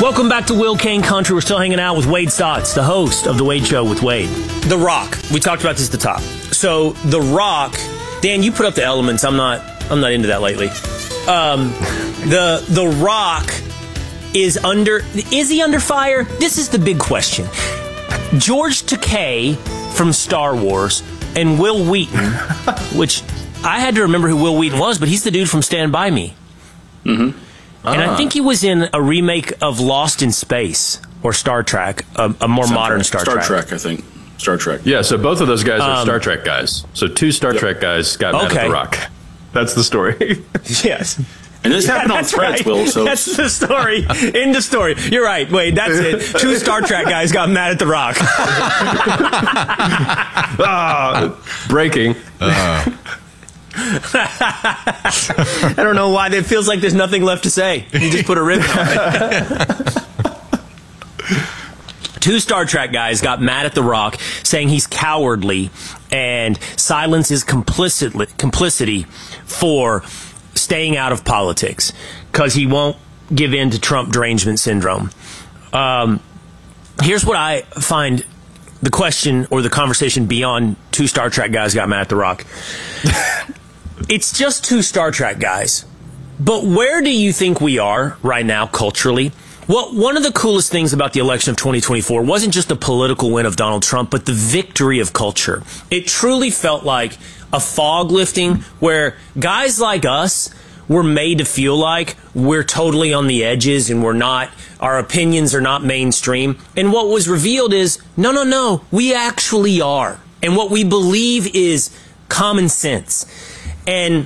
Welcome back to Will Kane Country. We're still hanging out with Wade Stotts, the host of The Wade Show with Wade. The Rock. We talked about this at the top. So, The Rock, Dan, you put up the elements. I'm not into that lately. The Rock is he under fire? This is the big question. George Takei from Star Wars and Will Wheaton, which I had to remember who Will Wheaton was, but he's the dude from Stand By Me. Mm-hmm. And I think he was in a remake of Lost in Space or Star Trek, a more modern Star Trek. Star Trek, I think. Star Trek. Yeah, so both of those guys are Star Trek guys. So two Star Trek guys got mad at The Rock. That's the story. Yes. And this happened on Threads, right. Will. So that's the story. End of story. You're right. Wait, that's it. Two Star Trek guys got mad at The Rock. Breaking. I don't know why. It feels like there's nothing left to say. You just put a ribbon on it. Two Star Trek guys got mad at The Rock, saying he's cowardly and silence his complicity for staying out of politics because he won't give in to Trump derangement syndrome. Here's what I find the question or the conversation beyond two Star Trek guys got mad at The Rock. It's just two Star Trek guys. But where do you think we are right now culturally? Well, one of the coolest things about the election of 2024 wasn't just the political win of Donald Trump, but the victory of culture. It truly felt like a fog lifting where guys like us were made to feel like we're totally on the edges and our opinions are not mainstream. And what was revealed is, no, we actually are. And what we believe is common sense. And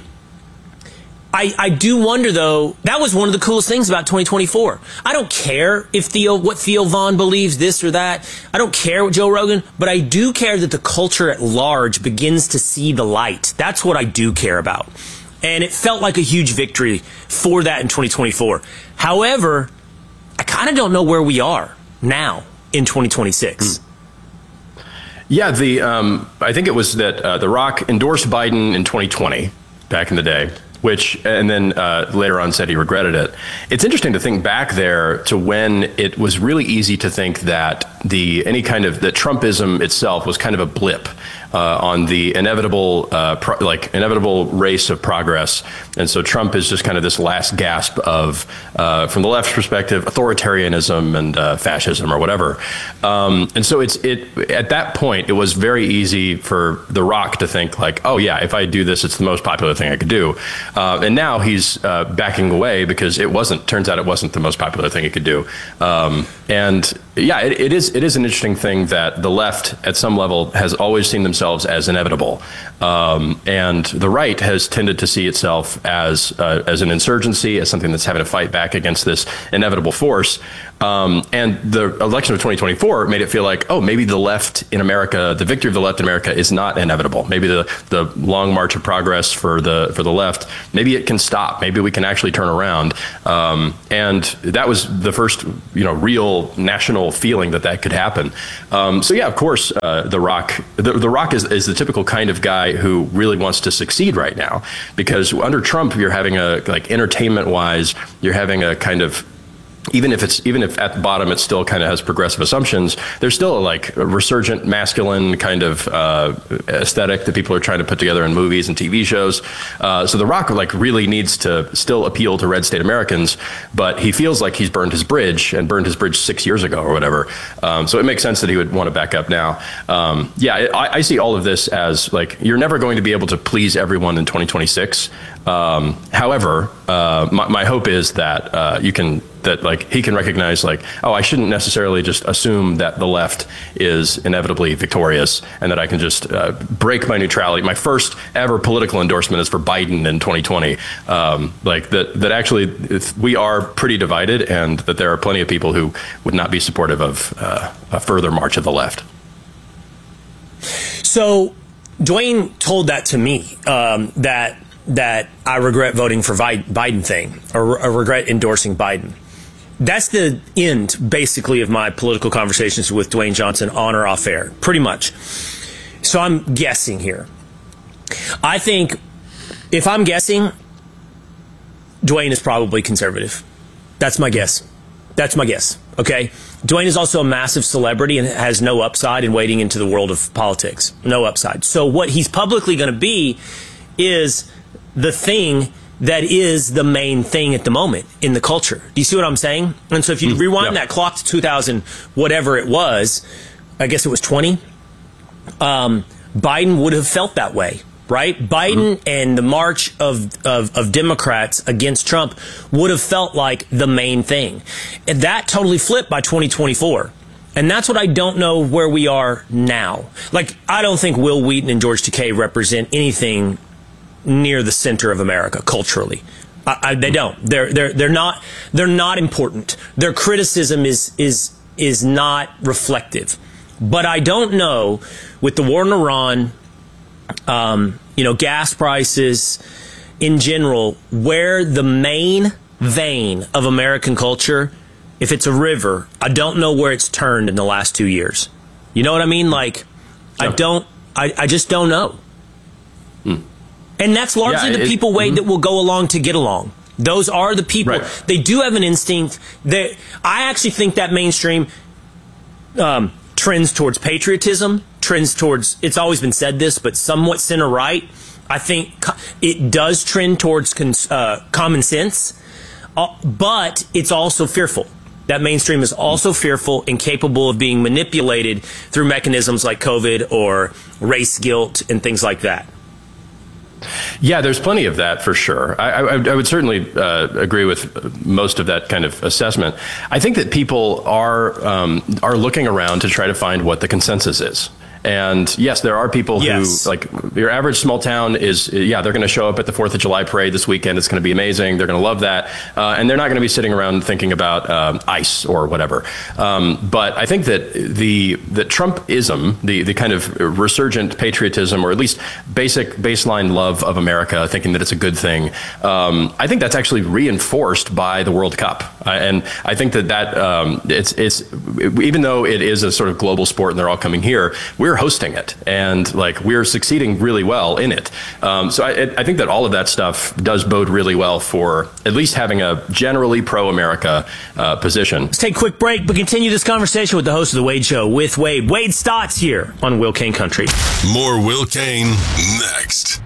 I do wonder, though, that was one of the coolest things about 2024. I don't care if what Theo Vaughn believes, this or that. I don't care what Joe Rogan, but I do care that the culture at large begins to see the light. That's what I do care about. And it felt like a huge victory for that in 2024. However, I kind of don't know where we are now in 2026. Yeah, I think it was that The Rock endorsed Biden in 2020, back in the day, and then later on said he regretted it. It's interesting to think back there to when it was really easy to think that that Trumpism itself was kind of a blip on the inevitable race of progress. And so Trump is just kind of this last gasp of, from the left's perspective, authoritarianism and fascism or whatever. And so at that point, it was very easy for The Rock to think like, oh yeah, if I do this, it's the most popular thing I could do. And now he's backing away because turns out it wasn't the most popular thing he could do. And yeah, it is an interesting thing that the left at some level has always seen themselves as inevitable. And the right has tended to see itself as an insurgency, as something that's having to fight back against this inevitable force. And the election of 2024 made it feel like, oh, maybe the left in America, the victory of the left in America is not inevitable. Maybe the long march of progress for the left, maybe it can stop. Maybe we can actually turn around. And that was the first, real national feeling that could happen. So yeah, of course, The Rock is the typical kind of guy who really wants to succeed right now, because under Trump, you're having entertainment wise, you're having a kind of, even if at the bottom it still kind of has progressive assumptions, there's still a resurgent masculine kind of aesthetic that people are trying to put together in movies and TV shows. So The Rock really needs to still appeal to red state Americans, but he feels like he's burned his bridge 6 years ago or whatever. So it makes sense that he would want to back up now. I see all of this as you're never going to be able to please everyone in 2026. However, my hope is that he can recognize I shouldn't necessarily just assume that the left is inevitably victorious and that I can just break my neutrality. My first ever political endorsement is for Biden in 2020. That actually we are pretty divided, and that there are plenty of people who would not be supportive of a further march of the left. So Dwayne told that to me, that I regret voting for Biden thing, or I regret endorsing Biden. That's the end, basically, of my political conversations with Dwayne Johnson on or off air, pretty much. So I'm guessing here. I think, if I'm guessing, Dwayne is probably conservative. That's my guess. That's my guess. Okay. Dwayne is also a massive celebrity and has no upside in wading into the world of politics. No upside. So what he's publicly going to be is the thing that is the main thing at the moment in the culture. Do you see what I'm saying? And so if you rewind that clock to 2000, whatever it was, I guess it was 20, Biden would have felt that way. Right? Biden and the march of Democrats against Trump would have felt like the main thing. And that totally flipped by 2024. And that's what I don't know where we are now. Like, I don't think Will Wheaton and George Takei represent anything near the center of America culturally. They don't. They're not important. Their criticism is not reflective. But I don't know, with the war in Iran, gas prices in general, where the main vein of American culture, if it's a river, I don't know where it's turned in the last 2 years. You know what I mean? Like, I just don't know. And that's largely the people, Wade, that will go along to get along. Those are the people. Right. They do have an instinct that I actually think that mainstream, trends towards patriotism, trends towards, it's always been said this, but somewhat center right. I think it does trend towards common sense, but it's also fearful. That mainstream is also fearful and capable of being manipulated through mechanisms like COVID or race guilt and things like that. Yeah, there's plenty of that for sure. I would certainly agree with most of that kind of assessment. I think that people are looking around to try to find what the consensus is. And yes, there are people who, like, your average small town is, they're going to show up at the 4th of July parade this weekend. It's going to be amazing. They're going to love that. And they're not going to be sitting around thinking about ICE or whatever. But I think that the Trumpism, the kind of resurgent patriotism, or at least baseline love of America, thinking that it's a good thing, I think that's actually reinforced by the World Cup. And I think that it's even though it is a sort of global sport and they're all coming here, we're hosting it, and like we're succeeding really well in it. So I think that all of that stuff does bode really well for at least having a generally pro-America position. Let's take a quick break, but continue this conversation with the host of The Wade Show with Wade. Wade Stotts here on Will Cain Country. More Will Cain next.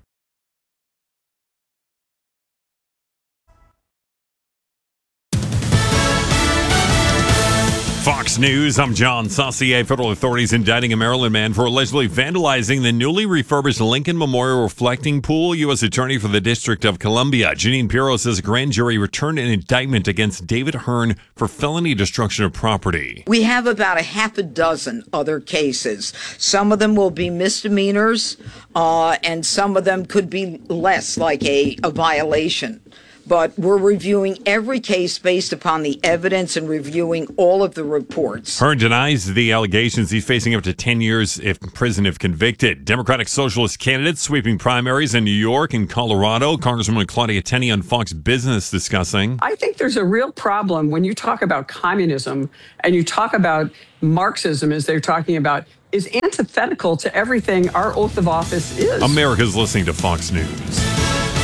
Fox News, I'm John Saucier. Federal authorities indicting a Maryland man for allegedly vandalizing the newly refurbished Lincoln Memorial Reflecting Pool. U.S. Attorney for the District of Columbia, Janine Pirro, says a grand jury returned an indictment against David Hearn for felony destruction of property. We have about a half a dozen other cases. Some of them will be misdemeanors, and some of them could be less, like a violation. But we're reviewing every case based upon the evidence and reviewing all of the reports. Hearn denies the allegations. He's facing up to 10 years in prison if convicted. Democratic Socialist candidates sweeping primaries in New York and Colorado. Congresswoman Claudia Tenney on Fox Business discussing. I think there's a real problem when you talk about communism and you talk about Marxism, as they're talking about, is antithetical to everything our oath of office is. America's listening to Fox News.